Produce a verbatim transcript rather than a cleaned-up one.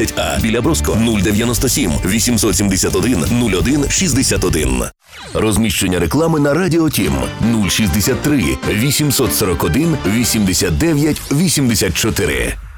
А біля Броско нуль дев'яносто сім вісімсот сімдесят один нуль один шістдесят один. Розміщення реклами на Радіо Тім нуль шістдесят три вісімсот сорок один вісімдесят дев'ять вісімдесят чотири.